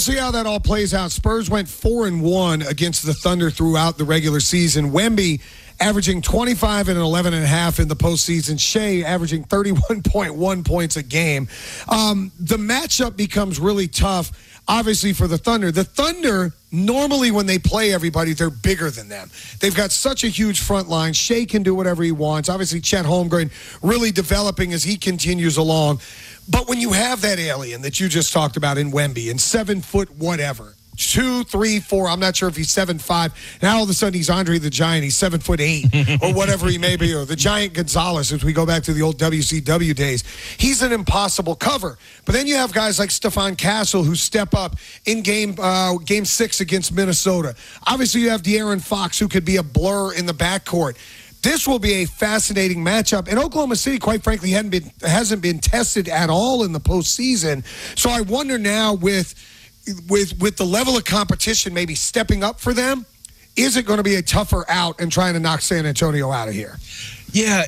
see how that all plays out. Spurs went 4-1 against the Thunder throughout the regular season. Wemby averaging 25 and 11.5 in the postseason. Shea averaging 31.1 points a game. The matchup becomes really tough, obviously, for the Thunder. The Thunder, normally when they play everybody, they're bigger than them. They've got such a huge front line. Shea can do whatever he wants. Obviously, Chet Holmgren really developing as he continues along. But when you have that alien that you just talked about in Wemby, and 7 foot whatever, 2, 3, 4, I'm not sure if he's 7'5". Now all of a sudden he's Andre the Giant, he's 7'8", or whatever he may be, or the Giant Gonzalez, as we go back to the old WCW days. He's an impossible cover. But then you have guys like Stephon Castle who step up in game 6 against Minnesota. Obviously you have De'Aaron Fox, who could be a blur in the backcourt. This will be a fascinating matchup. And Oklahoma City, quite frankly, hasn't been tested at all in the postseason. So I wonder now with the level of competition maybe stepping up for them, is it going to be a tougher out and trying to knock San Antonio out of here? Yeah.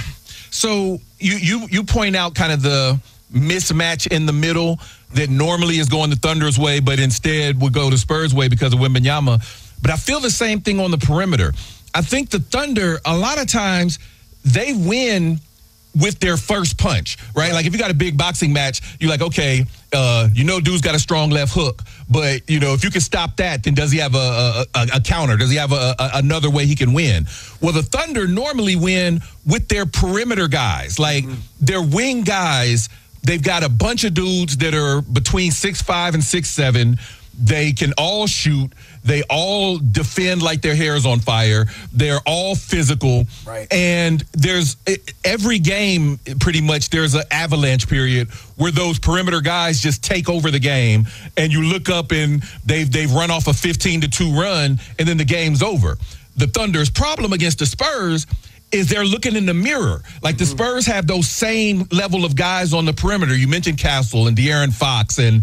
So you point out kind of the mismatch in the middle that normally is going the Thunder's way, but instead would go the Spurs' way because of Wembanyama. But I feel the same thing on the perimeter. I think the Thunder, a lot of times, they win with their first punch, right? Like if you got a big boxing match, you're like, okay, dude's got a strong left hook, but if you can stop that, then does he have a counter? Does he have another way he can win? Well, the Thunder normally win with their perimeter guys, like their wing guys. They've got a bunch of dudes that are between 6'5" and 6'7". They can all shoot. They all defend like their hair is on fire. They're all physical. Right. And there's every game, pretty much, there's an avalanche period where those perimeter guys just take over the game. And you look up and they've run off a 15-2 run, and then the game's over. The Thunder's problem against the Spurs is they're looking in the mirror. Like the Spurs have those same level of guys on the perimeter. You mentioned Castle and De'Aaron Fox and,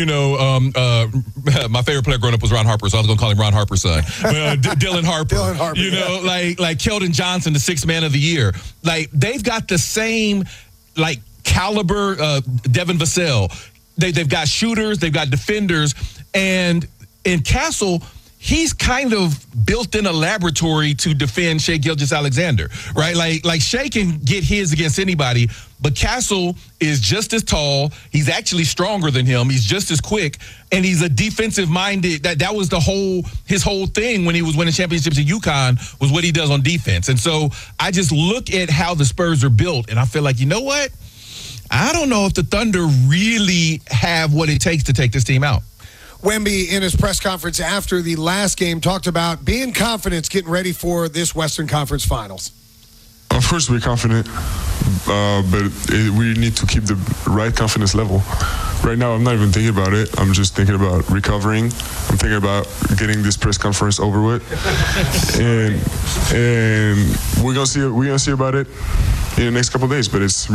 my favorite player growing up was Ron Harper, so I was going to call him Ron Harper's son. Dylan Harper. Dylan Harper, like Keldon Johnson, the sixth man of the year. Like they've got the same, like, caliber, Devin Vassell. They've got shooters, they've got defenders, and in Castle, he's kind of built in a laboratory to defend Shai Gilgeous-Alexander, right? Like Shai can get his against anybody, but Castle is just as tall. He's actually stronger than him. He's just as quick, and he's a defensive-minded. That was his whole thing when he was winning championships at UConn, was what he does on defense. And so I just look at how the Spurs are built, and I feel like, you know what? I don't know if the Thunder really have what it takes to take this team out. Wemby, in his press conference after the last game, talked about being confident, getting ready for this Western Conference Finals. Of course, we're confident, but we need to keep the right confidence level. Right now, I'm not even thinking about it. I'm just thinking about recovering. I'm thinking about getting this press conference over with, and we're gonna see about it in the next couple of days. But it's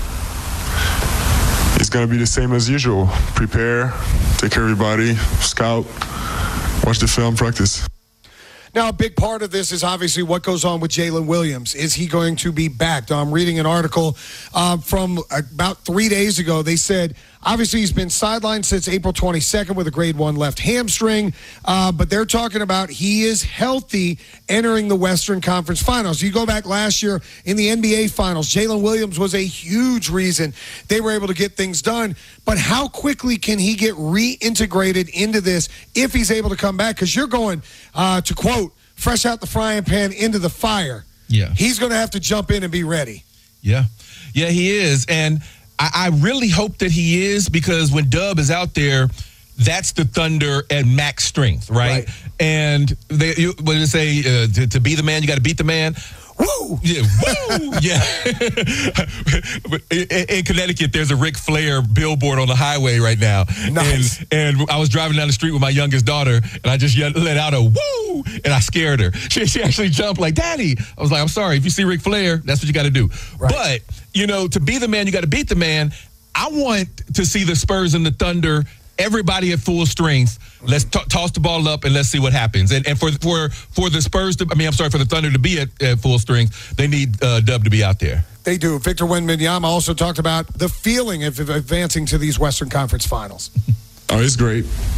going to be the same as usual. Prepare, take care of everybody, scout, watch the film, practice. Now, a big part of this is obviously what goes on with Jalen Williams. Is he going to be back? Now, I'm reading an article from about 3 days ago. They said, obviously, he's been sidelined since April 22nd with a grade 1 left hamstring, but they're talking about he is healthy entering the Western Conference Finals. You go back last year in the NBA Finals, Jalen Williams was a huge reason they were able to get things done, but how quickly can he get reintegrated into this if he's able to come back? Because you're going, to quote, fresh out the frying pan into the fire. Yeah. He's going to have to jump in and be ready. Yeah. Yeah, he is. And I really hope that he is, because when Dub is out there, that's the Thunder at max strength, right? And what do they say? To be the man, you got to beat the man. Woo! Yeah, woo! Yeah. In Connecticut, there's a Ric Flair billboard on the highway right now. Nice. And I was driving down the street with my youngest daughter, and I just let out a woo, and I scared her. She actually jumped like, Daddy. I was like, I'm sorry. If you see Ric Flair, that's what you got to do. Right. But, to be the man, you got to beat the man. I want to see the Spurs and the Thunder, everybody at full strength. Let's toss the ball up and let's see what happens. And for the Spurs for the Thunder to be at full strength, they need Dub to be out there. They do. Victor Wembanyama also talked about the feeling of advancing to these Western Conference Finals. Oh, it's great.